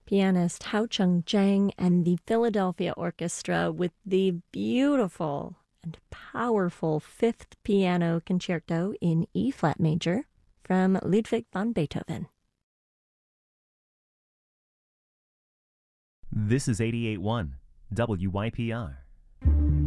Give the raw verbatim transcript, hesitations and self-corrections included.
pianist Hao Chung Jang and the Philadelphia Orchestra with the beautiful and powerful Fifth Piano Concerto in E-flat major from Ludwig van Beethoven. This is eighty-eight point one W Y P R.